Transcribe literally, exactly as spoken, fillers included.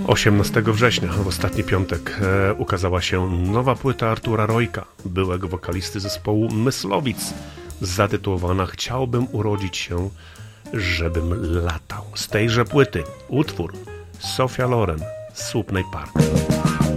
osiemnastego września, w ostatni piątek, e, ukazała się nowa płyta Artura Rojka, byłego wokalisty zespołu Myslowic, zatytułowana Chciałbym urodzić się, żebym latał. Z tejże płyty utwór Sofia Loren, Słupnej Park.